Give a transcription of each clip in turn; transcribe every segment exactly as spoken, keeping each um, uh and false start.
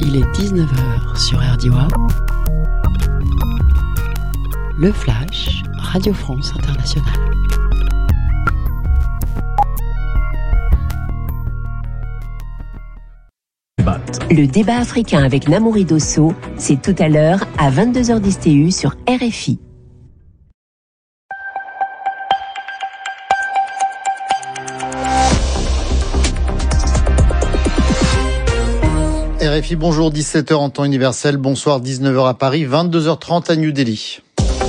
Il est dix-neuf heures sur R D W. Le Flash, Radio France Internationale. Le débat africain avec Namouri Dosso, c'est tout à l'heure à vingt-deux heures dix T U sur R F I. R F I, bonjour, dix-sept heures en temps universel, bonsoir, dix-neuf heures à Paris, vingt-deux heures trente à New Delhi.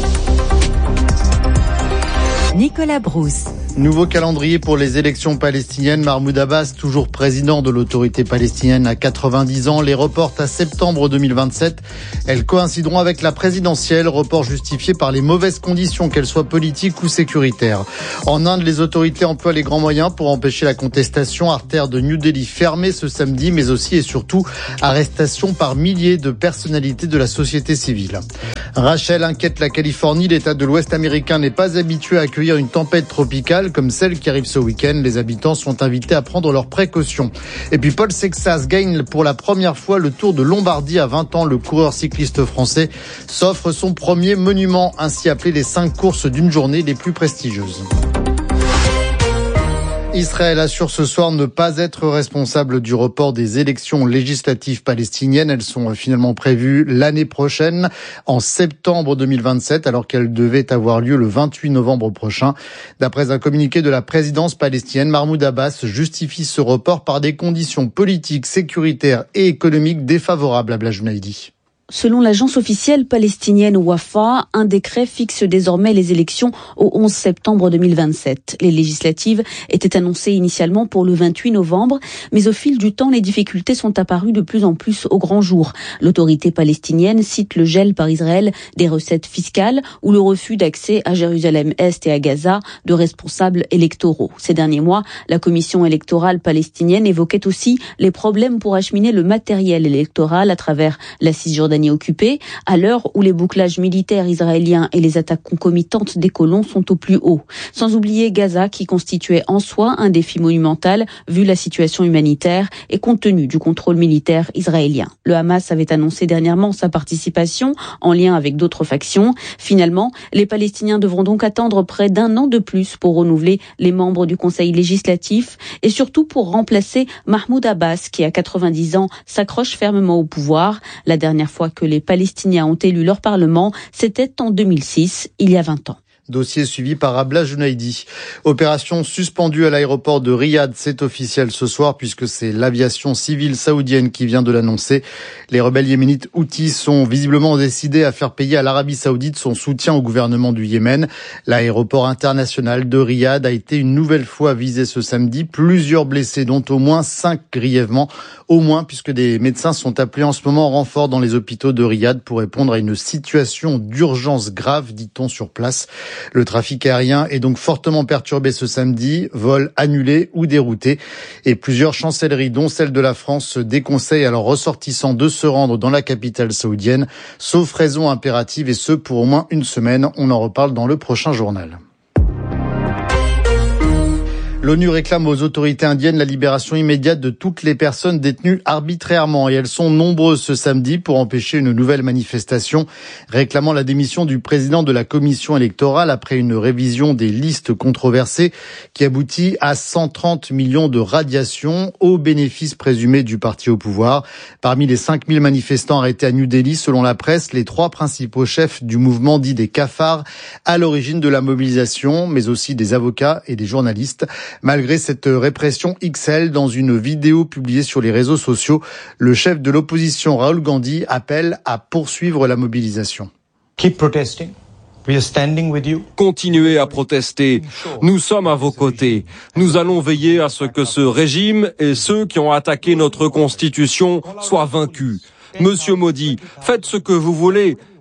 Nicolas Brousse. Nouveau calendrier pour les élections palestiniennes. Mahmoud Abbas, toujours président de l'autorité palestinienne à quatre-vingt-dix ans, les reporte à septembre deux mille vingt-sept. Elles coïncideront avec la présidentielle, report justifié par les mauvaises conditions, qu'elles soient politiques ou sécuritaires. En Inde, les autorités emploient les grands moyens pour empêcher la contestation. Artère de New Delhi fermée ce samedi, mais aussi et surtout arrestation par milliers de personnalités de la société civile. Rachel inquiète la Californie. L'État de l'Ouest américain n'est pas habitué à accueillir une tempête tropicale comme celle qui arrive ce week-end. Les habitants sont invités à prendre leurs précautions. Et puis Paul Sexas gagne pour la première fois le Tour de Lombardie à vingt ans. Le coureur cycliste français s'offre son premier monument, ainsi appelé les cinq courses d'une journée les plus prestigieuses. Israël assure ce soir ne pas être responsable du report des élections législatives palestiniennes. Elles sont finalement prévues l'année prochaine, en septembre deux mille vingt-sept, alors qu'elles devaient avoir lieu le vingt-huit novembre prochain. D'après un communiqué de la présidence palestinienne, Mahmoud Abbas justifie ce report par des conditions politiques, sécuritaires et économiques défavorables à Blajnaidi. Selon l'agence officielle palestinienne Wafa, un décret fixe désormais les élections au onze septembre deux mille vingt-sept. Les législatives étaient annoncées initialement pour le vingt-huit novembre, mais au fil du temps, les difficultés sont apparues de plus en plus au grand jour. L'autorité palestinienne cite le gel par Israël des recettes fiscales ou le refus d'accès à Jérusalem-Est et à Gaza de responsables électoraux. Ces derniers mois, la commission électorale palestinienne évoquait aussi les problèmes pour acheminer le matériel électoral à travers la Cisjordanie occupée, à l'heure où les bouclages militaires israéliens et les attaques concomitantes des colons sont au plus haut. Sans oublier Gaza, qui constituait en soi un défi monumental, vu la situation humanitaire et compte tenu du contrôle militaire israélien. Le Hamas avait annoncé dernièrement sa participation en lien avec d'autres factions. Finalement, les Palestiniens devront donc attendre près d'un an de plus pour renouveler les membres du Conseil législatif et surtout pour remplacer Mahmoud Abbas, qui à quatre-vingt-dix ans s'accroche fermement au pouvoir. La dernière fois que les Palestiniens ont élu leur parlement, c'était en deux mille six, il y a vingt ans. Dossier suivi par Abla Junaidi. Opération suspendue à l'aéroport de Riyad, c'est officiel ce soir puisque c'est l'aviation civile saoudienne qui vient de l'annoncer. Les rebelles yéménites Houthis sont visiblement décidés à faire payer à l'Arabie saoudite son soutien au gouvernement du Yémen. L'aéroport international de Riyad a été une nouvelle fois visé ce samedi. Plusieurs blessés, dont au moins cinq grièvement. Au moins puisque des médecins sont appelés en ce moment en renfort dans les hôpitaux de Riyad pour répondre à une situation d'urgence grave, dit-on sur place. Le trafic aérien est donc fortement perturbé ce samedi, vols annulés ou déroutés. Et plusieurs chancelleries, dont celle de la France, déconseillent à leurs ressortissants de se rendre dans la capitale saoudienne, sauf raison impérative, et ce pour au moins une semaine. On en reparle dans le prochain journal. L'ONU réclame aux autorités indiennes la libération immédiate de toutes les personnes détenues arbitrairement, et elles sont nombreuses ce samedi pour empêcher une nouvelle manifestation réclamant la démission du président de la commission électorale après une révision des listes controversées qui aboutit à cent trente millions de radiations au bénéfice présumé du parti au pouvoir. Parmi les cinq mille manifestants arrêtés à New Delhi, selon la presse, les trois principaux chefs du mouvement dit des cafards à l'origine de la mobilisation, mais aussi des avocats et des journalistes. Malgré cette répression X L, dans une vidéo publiée sur les réseaux sociaux, le chef de l'opposition Rahul Gandhi appelle à poursuivre la mobilisation. Keep protesting. We are standing with you. Continuez à protester. Nous sommes à vos côtés. Nous allons veiller à ce que ce régime et ceux qui ont attaqué notre constitution soient vaincus. Monsieur Modi, faites ce que vous voulez.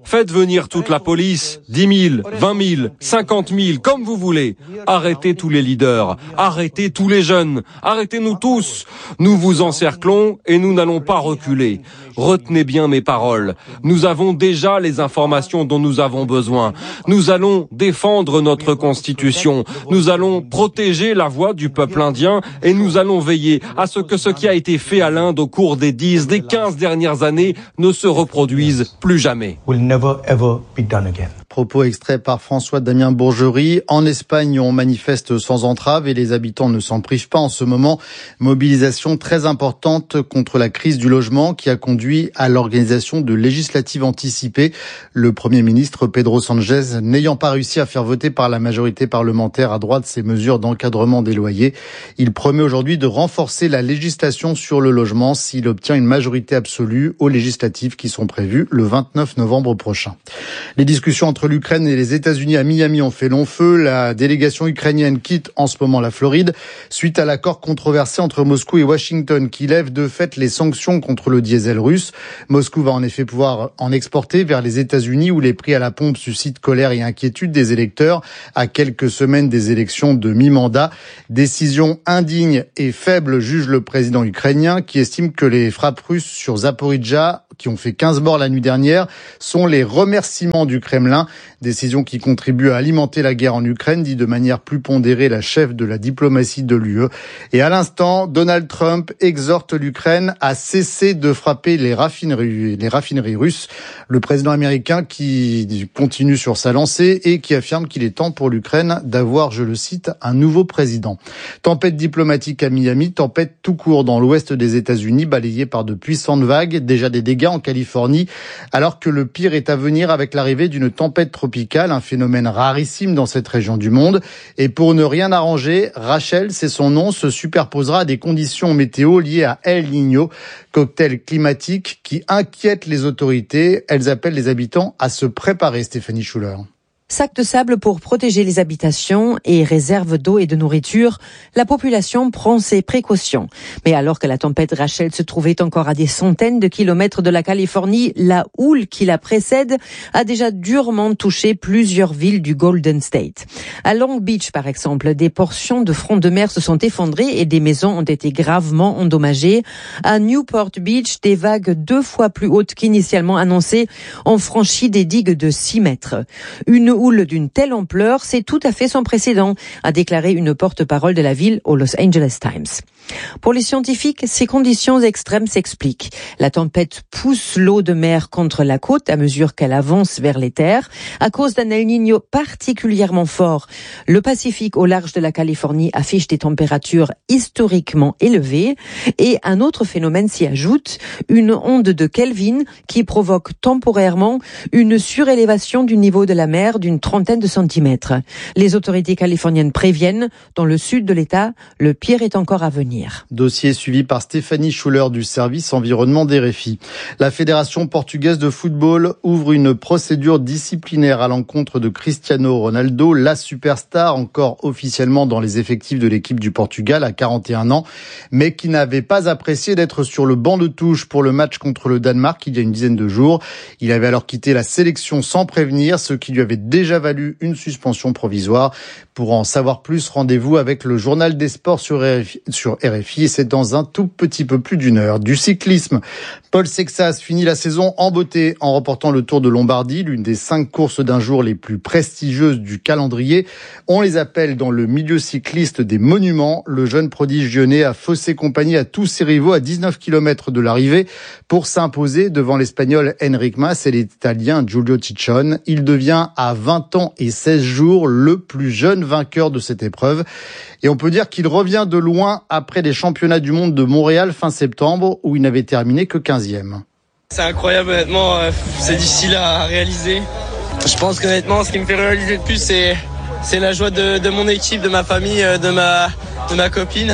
Faites venir toute la police, dix mille, vingt mille, cinquante mille, comme vous voulez. Arrêtez tous les leaders, arrêtez tous les jeunes, arrêtez-nous tous. Nous vous encerclons et nous n'allons pas reculer. Retenez bien mes paroles. Nous avons déjà les informations dont nous avons besoin. Nous allons défendre notre constitution. Nous allons protéger la voix du peuple indien et nous allons veiller à ce que ce qui a été fait à l'Inde au cours des dix, des quinze dernières années ne se reproduise plus jamais. Will never ever be done again. Propos extraits par François-Damien Bourgerie. En Espagne, on manifeste sans entrave et les habitants ne s'en privent pas en ce moment. Mobilisation très importante contre la crise du logement qui a conduit à l'organisation de législatives anticipées. Le Premier ministre Pedro Sánchez n'ayant pas réussi à faire voter par la majorité parlementaire à droite ces mesures d'encadrement des loyers, il promet aujourd'hui de renforcer la législation sur le logement s'il obtient une majorité absolue aux législatives qui sont prévues le vingt-neuf novembre prochain. Les discussions entre l'Ukraine et les États-Unis à Miami ont fait long feu. La délégation ukrainienne quitte en ce moment la Floride suite à l'accord controversé entre Moscou et Washington qui lève de fait les sanctions contre le diesel russe. Moscou va en effet pouvoir en exporter vers les États-Unis où les prix à la pompe suscitent colère et inquiétude des électeurs à quelques semaines des élections de mi-mandat. Décision indigne et faible, juge le président ukrainien qui estime que les frappes russes sur Zaporijjia qui ont fait quinze morts la nuit dernière sont les remerciements du Kremlin. Décision qui contribue à alimenter la guerre en Ukraine, dit de manière plus pondérée la chef de la diplomatie de l'U E. Et à l'instant, Donald Trump exhorte l'Ukraine à cesser de frapper les raffineries, les raffineries russes. Le président américain qui continue sur sa lancée et qui affirme qu'il est temps pour l'Ukraine d'avoir, je le cite, un nouveau président. Tempête diplomatique à Miami, tempête tout court dans l'ouest des États-Unis, balayée par de puissantes vagues, déjà des dégâts en Californie, alors que le pire est à venir avec l'arrivée d'une tempête tropicale, un phénomène rarissime dans cette région du monde. Et pour ne rien arranger, Rachel, c'est son nom, se superposera à des conditions météo liées à El Niño, cocktail climatique qui inquiète les autorités. Elles appellent les habitants à se préparer, Stéphanie Schuller. Sac de sable pour protéger les habitations et réserve d'eau et de nourriture, la population prend ses précautions. Mais alors que la tempête Rachel se trouvait encore à des centaines de kilomètres de la Californie, la houle qui la précède a déjà durement touché plusieurs villes du Golden State. À Long Beach, par exemple, des portions de front de mer se sont effondrées et des maisons ont été gravement endommagées. À Newport Beach, des vagues deux fois plus hautes qu'initialement annoncées ont franchi des digues de six mètres. Une houle d'une telle ampleur, c'est tout à fait sans précédent, a déclaré une porte-parole de la ville au Los Angeles Times. Pour les scientifiques, ces conditions extrêmes s'expliquent. La tempête pousse l'eau de mer contre la côte à mesure qu'elle avance vers les terres, à cause d'un El Niño particulièrement fort. Le Pacifique au large de la Californie affiche des températures historiquement élevées et un autre phénomène s'y ajoute, une onde de Kelvin qui provoque temporairement une surélévation du niveau de la mer d'une trentaine de centimètres. Les autorités californiennes préviennent, dans le sud de l'État, le pire est encore à venir. Dossier suivi par Stéphanie Schuller du service environnement d'R F I. La Fédération portugaise de football ouvre une procédure disciplinaire à l'encontre de Cristiano Ronaldo, la superstar encore officiellement dans les effectifs de l'équipe du Portugal à quarante et un ans, mais qui n'avait pas apprécié d'être sur le banc de touche pour le match contre le Danemark il y a une dizaine de jours. Il avait alors quitté la sélection sans prévenir, ce qui lui avait déjà valu une suspension provisoire. Pour en savoir plus, rendez-vous avec le journal des sports sur R F I, sur R F I et c'est dans un tout petit peu plus d'une heure. Du cyclisme, Paul Sexas finit la saison en beauté en remportant le Tour de Lombardie, l'une des cinq courses d'un jour les plus prestigieuses du calendrier. On les appelle dans le milieu cycliste des monuments. Le jeune prodige lyonnais a faussé compagnie à tous ses rivaux à dix-neuf kilomètres de l'arrivée pour s'imposer devant l'Espagnol Enric Mas et l'Italien Giulio Ciccone. Il devient à vingt ans et seize jours le plus jeune vainqueur de cette épreuve. Et on peut dire qu'il revient de loin après les championnats du monde de Montréal fin septembre où il n'avait terminé que quinzième. C'est incroyable, honnêtement, c'est difficile à réaliser. Je pense qu'honnêtement, ce qui me fait réaliser le plus, c'est, c'est la joie de, de mon équipe, de ma famille, de ma, de ma copine.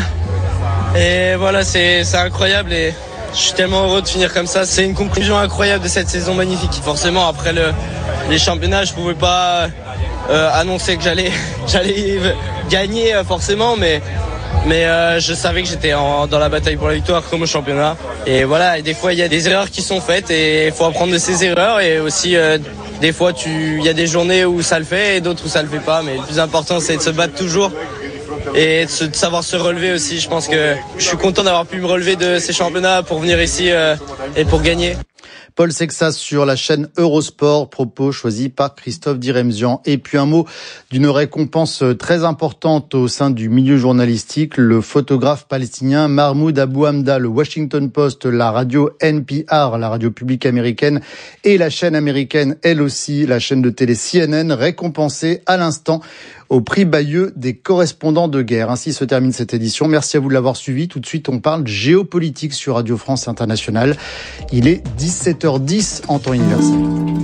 Et voilà, c'est, c'est incroyable et je suis tellement heureux de finir comme ça. C'est une conclusion incroyable de cette saison magnifique. Forcément, après le, les championnats, je pouvais pas euh, annoncer que j'allais, j'allais gagner forcément, mais mais euh, je savais que j'étais en, dans la bataille pour la victoire comme au championnat. Et voilà, et des fois il y a des erreurs qui sont faites et il faut apprendre de ces erreurs et aussi euh, des fois, il y a des journées où ça le fait et d'autres où ça le fait pas. Mais le plus important, c'est de se battre toujours et de, se, de savoir se relever aussi. Je pense que je suis content d'avoir pu me relever de ces championnats pour venir ici euh, et pour gagner. Paul Sexas sur la chaîne Eurosport, propos choisis par Christophe Diremzian. Et puis un mot d'une récompense très importante au sein du milieu journalistique. Le photographe palestinien Mahmoud Abou Hamda, le Washington Post, la radio N P R, la radio publique américaine, et la chaîne américaine, elle aussi, la chaîne de télé C N N, récompensés à l'instant au prix Bayeux des correspondants de guerre. Ainsi se termine cette édition. Merci à vous de l'avoir suivi. Tout de suite, on parle géopolitique sur Radio France Internationale. Il est dix-sept heures dix en temps universel.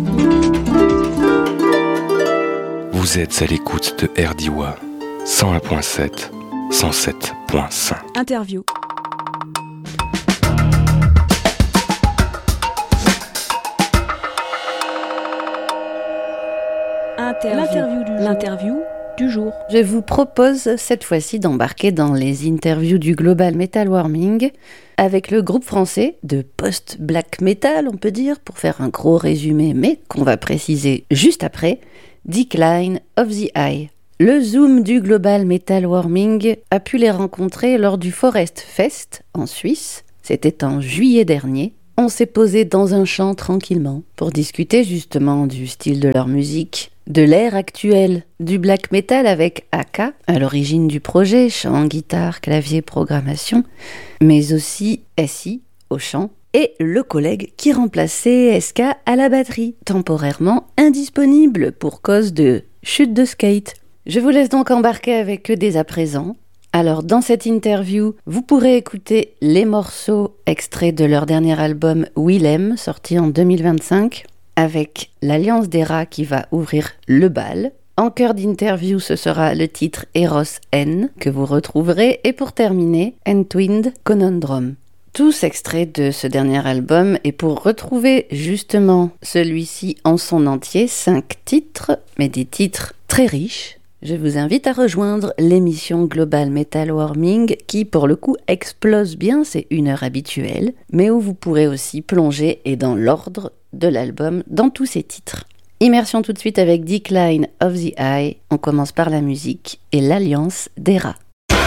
Vous êtes à l'écoute de R D I W A cent un virgule sept, cent sept virgule cinq. Interview. L'interview du jour. L'interview du jour. Je vous propose cette fois-ci d'embarquer dans les interviews du Global Metal Warming avec le groupe français de post-black metal, on peut dire, pour faire un gros résumé, mais qu'on va préciser juste après, Decline of the Eye. Le Zoom du Global Metal Warming a pu les rencontrer lors du Forest Fest en Suisse. C'était en juillet dernier. On s'est posé dans un champ tranquillement pour discuter justement du style de leur musique, de l'ère actuelle du black metal avec A K, à l'origine du projet, chant, guitare, clavier, programmation, mais aussi S I au chant, et le collègue qui remplaçait S K à la batterie, temporairement indisponible pour cause de chute de skate. Je vous laisse donc embarquer avec eux dès à présent. Alors, dans cette interview, vous pourrez écouter les morceaux extraits de leur dernier album Willem, sorti en deux mille vingt-cinq, avec l'Alliance des Rats qui va ouvrir le bal. En cœur d'interview, ce sera le titre Eros N, que vous retrouverez, et pour terminer, Entwind Conundrum. Tous extraits de ce dernier album, et pour retrouver justement celui-ci en son entier, cinq titres, mais des titres très riches, je vous invite à rejoindre l'émission Global Metal Warming qui, pour le coup, explose bien, c'est une heure habituelle, mais où vous pourrez aussi plonger et dans l'ordre de l'album dans tous ses titres. Immersion tout de suite avec Decline of the Eye. On commence par la musique et l'Alliance des Rats.